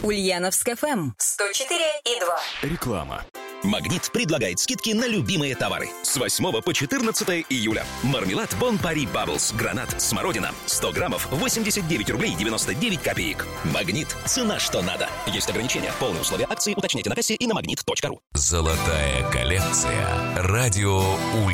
Ульяновск ФМ 104,2. Реклама. «Магнит» предлагает скидки на любимые товары. С 8 по 14 июля. Мармелад Бон Пари Бабблс, гранат, смородина. 100 граммов, 89 рублей 99 копеек. «Магнит» – цена что надо. Есть ограничения. Полные условия акции уточняйте на кассе и на magnet.ru. Золотая коллекция. Радио Ульяновск.